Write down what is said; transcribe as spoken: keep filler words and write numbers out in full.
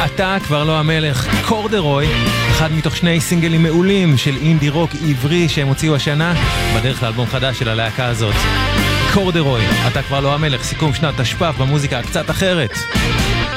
אתה כבר לא המלך, קורדרוי, אחד מתוך שני סינגלים מעולים של אינדי רוק עברי שהם הוציאו השנה, בדרך לאלבום חדש של הלהקה הזאת. קורדרוי, אתה כבר לא המלך, סיכום שנת תשפ"ב במוזיקה קצת אחרת.